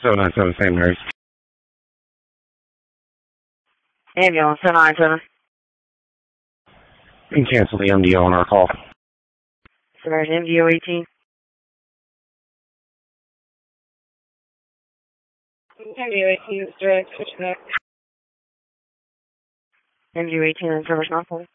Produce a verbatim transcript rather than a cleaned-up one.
seven nine seven, Saint Mary's. Ambulance, seven nine seven. You can cancel the M D O on our call. There's M D O eighteen. M D O eighteen is direct, switch back. M D O eighteen and service not full.